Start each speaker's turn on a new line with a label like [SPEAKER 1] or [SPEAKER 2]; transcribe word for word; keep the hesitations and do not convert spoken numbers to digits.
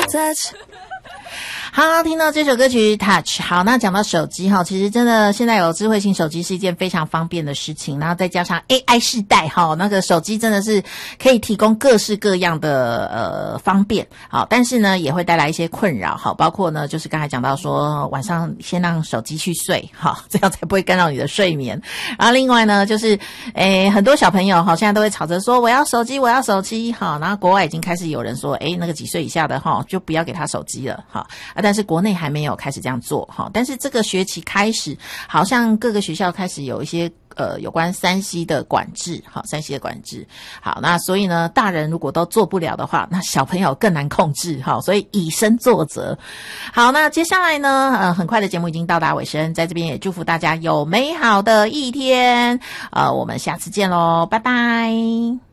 [SPEAKER 1] Touch。好，听到这首歌曲 Touch。 好，那讲到手机哈，其实真的现在有智慧型手机是一件非常方便的事情，然后再加上 A I 世代哈，那个手机真的是可以提供各式各样的呃方便。好，但是呢也会带来一些困扰，好，包括呢就是刚才讲到说晚上先让手机去睡，好，这样才不会干扰你的睡眠。然后另外呢就是诶很多小朋友哈现在都会吵着说我要手机我要手机，好，然后国外已经开始有人说诶那个几岁以下的哈就不要给他手机了，好，啊但是国内还没有开始这样做哈，但是这个学期开始，好像各个学校开始有一些呃有关 三 C 的管制，好 三 C 的管制，好，那所以呢，大人如果都做不了的话，那小朋友更难控制，好，所以以身作则。好，那接下来呢，呃，很快的节目已经到达尾声，在这边也祝福大家有美好的一天，呃，我们下次见喽，拜拜。